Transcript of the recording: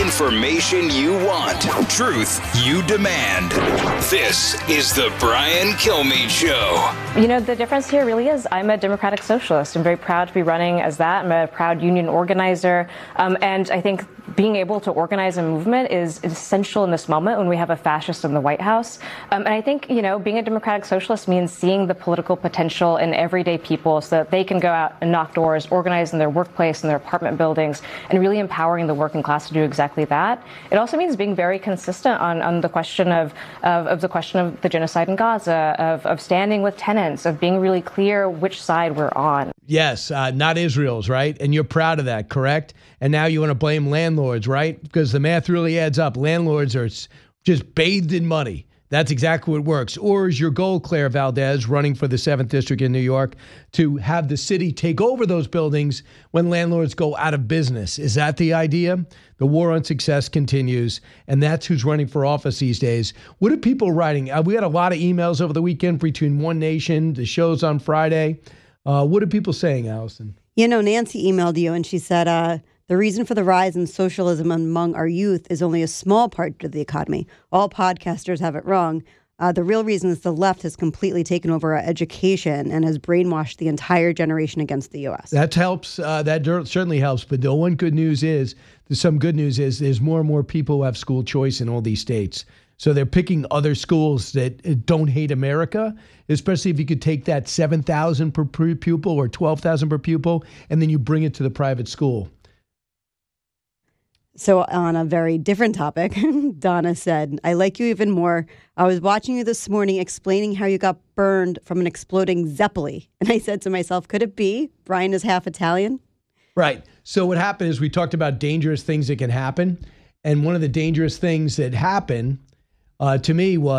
Information you want. Truth you demand. This is the Brian Kilmeade Show. You know, the difference here really is I'm a democratic socialist. I'm very proud to be running as that. I'm a proud union organizer. And I think being able to organize a movement is essential in this moment when we have a fascist in the White House. And I think, you know, being a democratic socialist means seeing the political potential in everyday people so that they can go out and knock doors, organize in their workplace, in their apartment buildings, and really empowering the working class to do exactly that. It also means being very consistent on the question of the genocide in Gaza, of standing with tenants, of being really clear which side we're on. Yes, not Israel's, right? And you're proud of that, correct? And now you want to blame landlords, right? Because the math really adds up. Landlords are just bathed in money. That's exactly what works. Or is your goal, Claire Valdez, running for the 7th District in New York, to have the city take over those buildings when landlords go out of business? Is that the idea? The war on success continues, and that's who's running for office these days. What are people writing? We had a lot of emails over the weekend between One Nation, the shows on Friday. What are people saying, Allison? You know, Nancy emailed you, and she said, the reason for the rise in socialism among our youth is only a small part of the economy. All podcasters have it wrong. The real reason is the left has completely taken over our education and has brainwashed the entire generation against the U.S. That helps. That certainly helps. But the one good news is, some good news is there's more and more people who have school choice in all these states. So they're picking other schools that don't hate America, especially if you could take that $7,000 per pupil or $12,000 per pupil, and then you bring it to the private school. So on a very different topic, Donna said, I like you even more. I was watching you this morning explaining how you got burned from an exploding Zeppeli. And I said to myself, could it be Brian is half Italian? Right. So what happened is we talked about dangerous things that can happen. And one of the dangerous things that happened to me was